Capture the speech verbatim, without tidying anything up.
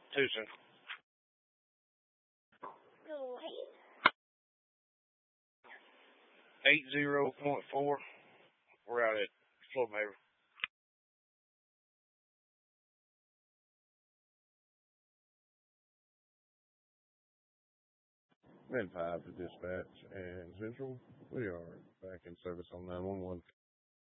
Tucson. Go ahead. Eight zero point four. We're out at Flomaver. Red five to dispatch and Central. We are back in service on nine one one.